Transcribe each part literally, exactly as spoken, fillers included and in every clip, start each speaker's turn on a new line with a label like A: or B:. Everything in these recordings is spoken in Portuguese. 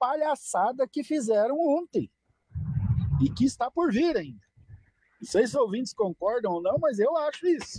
A: palhaçada que fizeram ontem e que está por vir ainda. Não sei se os ouvintes concordam ou não, mas eu acho isso.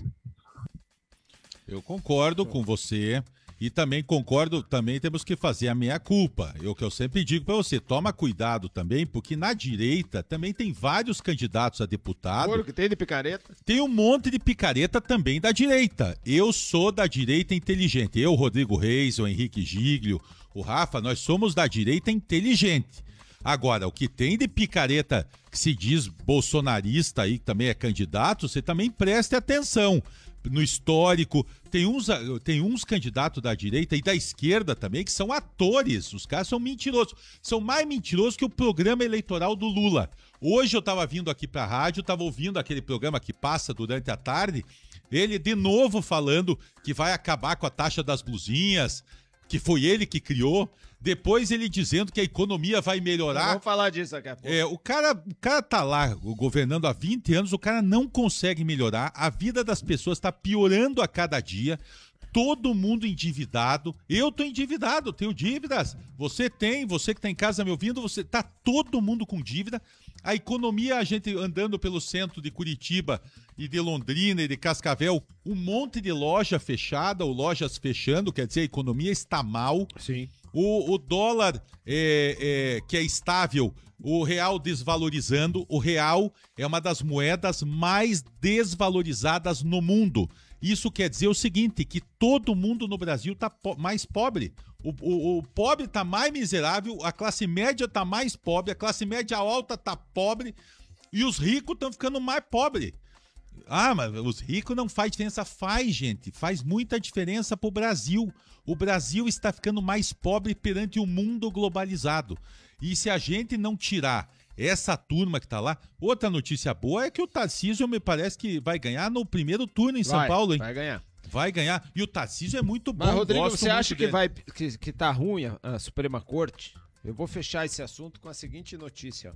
B: Eu concordo com você e também concordo, também temos que fazer a meia-culpa. É o que eu sempre digo para você, toma cuidado também, porque na direita também tem vários candidatos a deputado.
C: Por que tem de picareta?
B: Tem um monte de picareta também da direita. Eu sou da direita inteligente. Eu, Rodrigo Reis, o Henrique Giglio, o Rafa, nós somos da direita inteligente. Agora, o que tem de picareta que se diz bolsonarista aí, que também é candidato, você também preste atenção. No histórico, tem uns, tem uns candidatos da direita e da esquerda também que são atores, os caras são mentirosos, são mais mentirosos que o programa eleitoral do Lula. Hoje eu tava vindo aqui pra rádio, tava ouvindo aquele programa que passa durante a tarde, ele de novo falando que vai acabar com a taxa das blusinhas, que foi ele que criou, depois ele dizendo que a economia vai melhorar.
C: Vamos falar disso daqui a pouco.
B: É, o cara, o cara tá lá governando há vinte anos, o cara não consegue melhorar, a vida das pessoas tá piorando a cada dia, todo mundo endividado, eu tô endividado, tenho dívidas, você tem, você que tá em casa me ouvindo, você tá todo mundo com dívida, a economia, a gente andando pelo centro de Curitiba e de Londrina e de Cascavel, um monte de loja fechada ou lojas fechando, quer dizer, a economia está mal.
C: Sim.
B: O, o dólar, é, é, que é estável, o real desvalorizando. O real é uma das moedas mais desvalorizadas no mundo. Isso quer dizer o seguinte, que todo mundo no Brasil está po- mais pobre. O, o, o pobre está mais miserável, a classe média está mais pobre, a classe média alta está pobre e os ricos estão ficando mais pobres. Ah, mas os ricos não faz diferença. Faz, gente. Faz muita diferença pro Brasil. O Brasil está ficando mais pobre perante o mundo globalizado. E se a gente não tirar essa turma que tá lá... Outra notícia boa é que o Tarcísio me parece que vai ganhar no primeiro turno em São
C: vai,
B: Paulo, hein?
C: Vai ganhar.
B: Vai ganhar. E o Tarcísio é muito bom.
C: Mas, Rodrigo,
B: gosto
C: você acha
B: muito
C: que,
B: dele.
C: vai, que, que tá ruim a, a Suprema Corte? Eu vou fechar esse assunto com a seguinte notícia.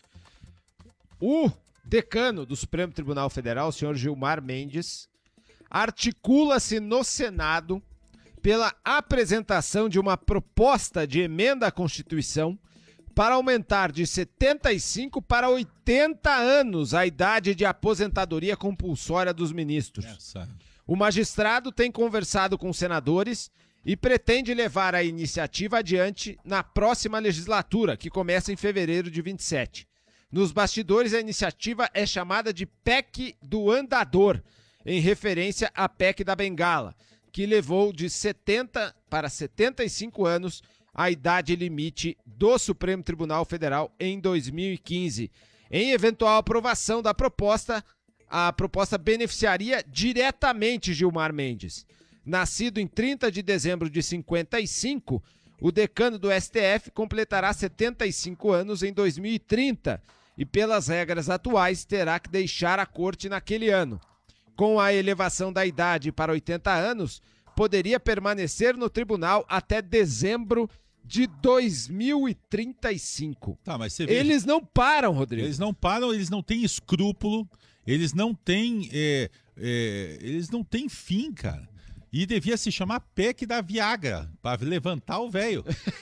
C: O decano do Supremo Tribunal Federal, o senhor Gilmar Mendes, articula-se no Senado pela apresentação de uma proposta de emenda à Constituição para aumentar de setenta e cinco para oitenta anos a idade de aposentadoria compulsória dos ministros.
B: Essa.
C: O magistrado tem conversado com senadores e pretende levar a iniciativa adiante na próxima legislatura, que começa em fevereiro de vinte e sete. Nos bastidores, a iniciativa é chamada de P E C do Andador, em referência à P E C da Bengala, que levou de setenta para setenta e cinco anos a idade limite do Supremo Tribunal Federal em dois mil e quinze. Em eventual aprovação da proposta, a proposta beneficiaria diretamente Gilmar Mendes. Nascido em trinta de dezembro de cinquenta e cinco, o decano do S T F completará setenta e cinco anos em dois mil e trinta e, pelas regras atuais, terá que deixar a corte naquele ano. Com a elevação da idade para oitenta anos, poderia permanecer no tribunal até dezembro de dois mil e trinta e cinco.
B: Tá, mas você vê...
C: Eles não param, Rodrigo.
B: Eles não param, eles não têm escrúpulo, eles não têm, é, é, eles não têm fim, cara. E devia se chamar P E C da Viagra, para levantar o velho.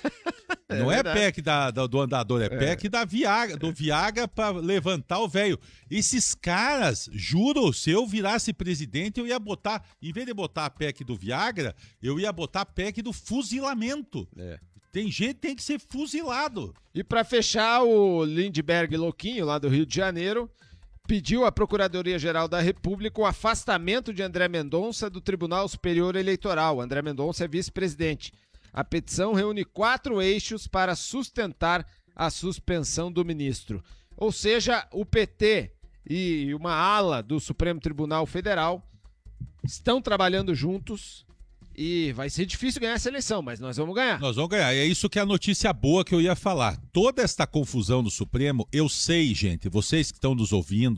B: É não verdade. É P E C da, da, do andador, é, é. P E C da Viagra, do Viagra para levantar o velho. Esses caras, juro, se eu virasse presidente, eu ia botar, em vez de botar a P E C do Viagra, eu ia botar a P E C do fuzilamento. É. Tem gente que tem que ser fuzilado.
C: E para fechar, o Lindbergh Louquinho, lá do Rio de Janeiro, pediu à Procuradoria-Geral da República o afastamento de André Mendonça do Tribunal Superior Eleitoral. André Mendonça é vice-presidente. A petição reúne quatro eixos para sustentar a suspensão do ministro. Ou seja, o P T e uma ala do Supremo Tribunal Federal estão trabalhando juntos. E vai ser difícil ganhar essa eleição, mas nós vamos ganhar.
B: Nós vamos ganhar. E é isso que é a notícia boa que eu ia falar. Toda esta confusão no Supremo, eu sei, gente, vocês que estão nos ouvindo,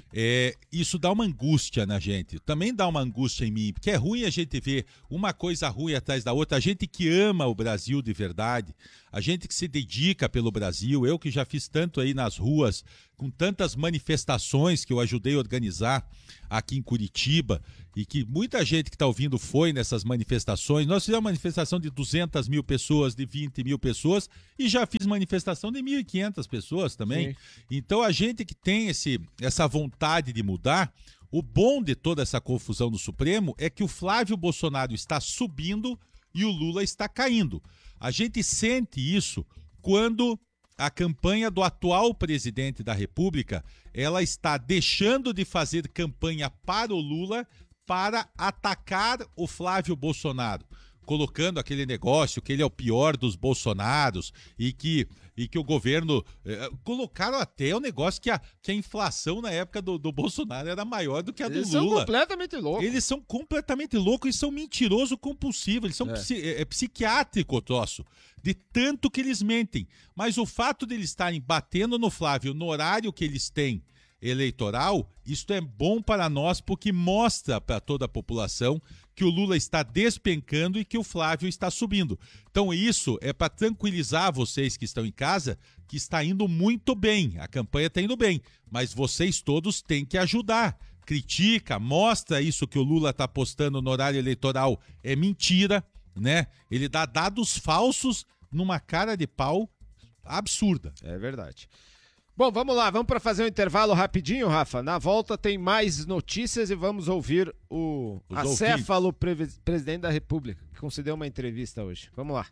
B: é, isso dá uma angústia na gente, também dá uma angústia em mim, porque é ruim a gente ver uma coisa ruim atrás da outra, a gente que ama o Brasil de verdade, a gente que se dedica pelo Brasil, eu que já fiz tanto aí nas ruas, com tantas manifestações que eu ajudei a organizar aqui em Curitiba, e que muita gente que está ouvindo foi nessas manifestações. Nós fizemos manifestação de duzentas mil pessoas, de vinte mil pessoas, e já fiz manifestação de mil e quinhentas pessoas também. Sim. Então a gente que tem esse, essa vontade de mudar, o bom de toda essa confusão no Supremo é que o Flávio Bolsonaro está subindo e o Lula está caindo. A gente sente isso quando a campanha do atual presidente da República, ela está deixando de fazer campanha para o Lula para atacar o Flávio Bolsonaro, colocando aquele negócio que ele é o pior dos Bolsonaros e que, e que o governo... Eh, colocaram até o negócio que a, que a inflação na época do, do Bolsonaro era maior do que a do
C: Eles
B: Lula.
C: Eles são completamente loucos.
B: Eles são completamente loucos e são mentiroso compulsivo. Eles são é. Psi, é, é psiquiátrico o troço, de tanto que eles mentem. Mas o fato de eles estarem batendo no Flávio no horário que eles têm eleitoral, isto é bom para nós porque mostra para toda a população que o Lula está despencando e que o Flávio está subindo. Então isso é para tranquilizar vocês que estão em casa, que está indo muito bem, a campanha está indo bem, mas vocês todos têm que ajudar. Critica, mostra isso que o Lula está postando no horário eleitoral, é mentira, né? Ele dá dados falsos numa cara de pau absurda.
C: É verdade. Bom, vamos lá, vamos para fazer um intervalo rapidinho, Rafa. Na volta tem mais notícias e vamos ouvir o Os acéfalo pre- presidente da República, que concedeu uma entrevista hoje. Vamos lá.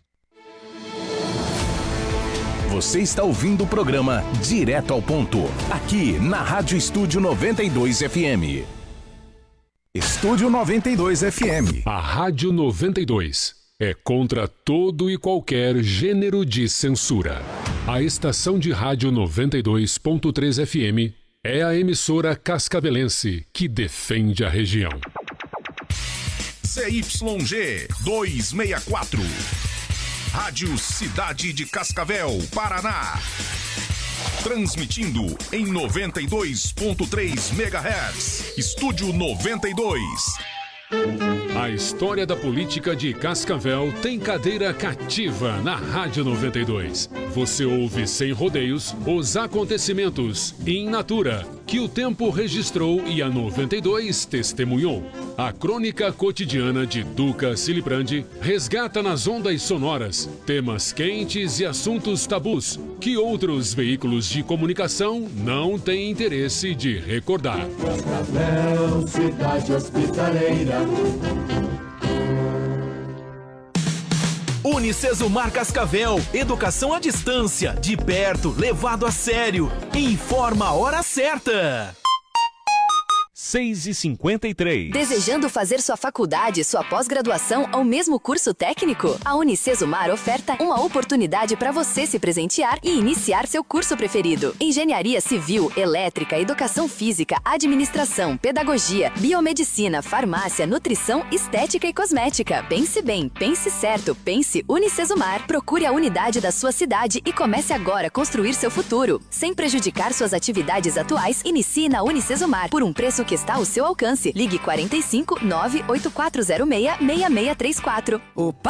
D: Você está ouvindo o programa Direto ao Ponto, aqui na Rádio Estúdio noventa e dois F M. Estúdio noventa e dois F M.
E: A Rádio noventa e dois é contra todo e qualquer gênero de censura. A estação de rádio noventa e dois ponto três F M é a emissora cascavelense que defende a região.
D: C Y G duzentos e sessenta e quatro. Rádio Cidade de Cascavel, Paraná. Transmitindo em noventa e dois ponto três megahertz. Estúdio noventa e dois.
E: A história da política de Cascavel tem cadeira cativa na Rádio noventa e dois. Você ouve sem rodeios os acontecimentos in natura que o tempo registrou e a noventa e dois testemunhou. A crônica cotidiana de Duca Silibrandi resgata nas ondas sonoras temas quentes e assuntos tabus que outros veículos de comunicação não têm interesse de recordar.
F: Cascavel, cidade hospitaleira.
D: Unicesumar Cascavel, educação à distância, de perto, levado a sério. Informa a hora certa.
G: seis e cinquenta e três.
H: Desejando fazer sua faculdade, sua pós-graduação ou mesmo curso técnico? A Unicesumar oferta uma oportunidade para você se presentear e iniciar seu curso preferido. Engenharia Civil, Elétrica, Educação Física, Administração, Pedagogia, Biomedicina, Farmácia, Nutrição, Estética e Cosmética. Pense bem, pense certo, pense Unicesumar. Procure a unidade da sua cidade e comece agora a construir seu futuro. Sem prejudicar suas atividades atuais, inicie na Unicesumar por um preço que está ao seu alcance. Ligue quarenta e cinco, nove oito quatro zero seis, seis seis três quatro. Opa!